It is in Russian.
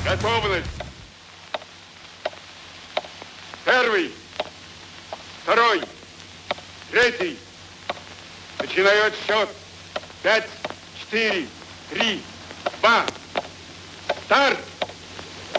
Готовность. Первый, второй, третий. Начинает счет. 5, 4, 3, 2. Старт!